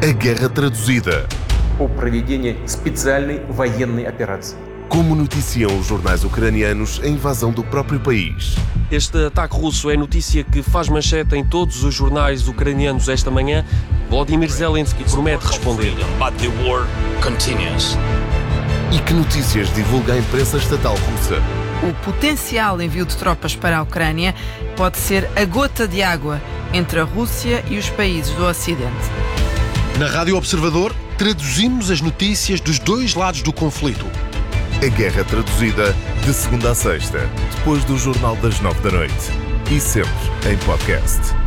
A guerra traduzida. О проведении специальной военной операции. Como noticiam os jornais ucranianos a invasão do próprio país. Este ataque russo é notícia que faz manchete em todos os jornais ucranianos esta manhã. Volodymyr Zelensky promete responder. But the war continues. E que notícias divulga a imprensa estatal russa? O potencial envio de tropas para a Ucrânia pode ser a gota de água entre a Rússia e os países do Ocidente. Na Rádio Observador, traduzimos as notícias dos dois lados do conflito. A guerra traduzida, de segunda a sexta, depois do Jornal das 9 da noite. E sempre em podcast.